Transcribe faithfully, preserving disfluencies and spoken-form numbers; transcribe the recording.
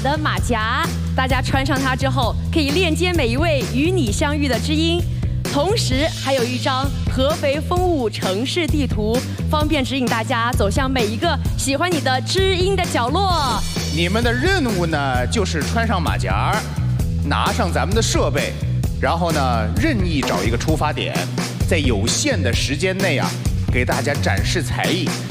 的马甲，大家穿上它之后，可以链接每一位与你相遇的知音。同时，还有一张合肥风物城市地图，方便指引大家走向每一个喜欢你的知音的角落。 你们的任务呢，就是穿上马甲，拿上咱们的设备，然后呢，任意找一个出发点，在有限的时间内啊，给大家展示才艺。